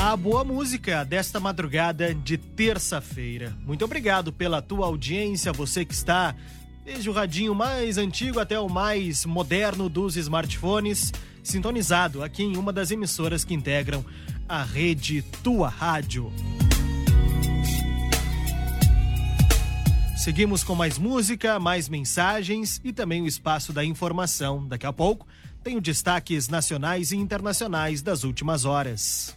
A boa música desta madrugada de terça-feira. Muito obrigado pela tua audiência, você que está desde o radinho mais antigo até o mais moderno dos smartphones, sintonizado aqui em uma das emissoras que integram a rede Tua Rádio. Seguimos com mais música, mais mensagens e também o espaço da informação. Daqui a pouco tem os destaques nacionais e internacionais das últimas horas.